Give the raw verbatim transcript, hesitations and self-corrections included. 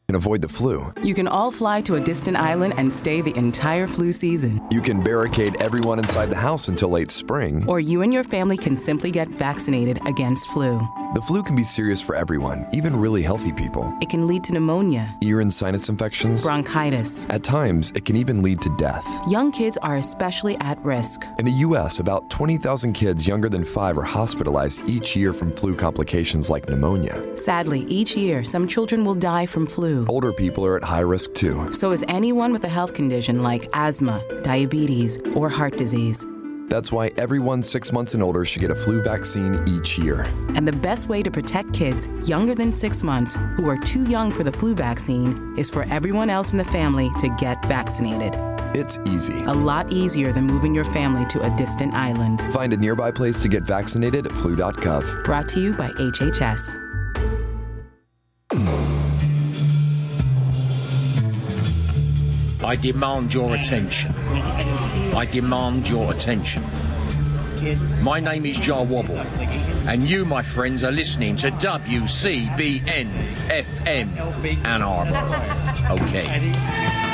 and avoid the flu. You can all fly to a distant island and stay the entire flu season. You can barricade everyone inside the house until late spring. Or you and your family can simply get vaccinated against flu. The flu can be serious for everyone, even really healthy people. It can lead to pneumonia, ear and sinus infections, bronchitis. At times, it can even lead to death. Young kids are especially at risk. In the U S, about twenty thousand kids younger than five are hospitalized each year from flu complications like pneumonia. Sadly, each year, some children will die from flu. Older people are at high risk too. So is anyone with a health condition like asthma, diabetes, or heart disease. That's why everyone six months and older should get a flu vaccine each year. And the best way to protect kids younger than six months who are too young for the flu vaccine is for everyone else in the family to get vaccinated. It's easy. A lot easier than moving your family to a distant island. Find a nearby place to get vaccinated at flu dot gov. Brought to you by H H S. I demand your attention. I demand your attention. My name is Jar Wobble, and you, my friends, are listening to W C B N F M Ann Arbor. Okay.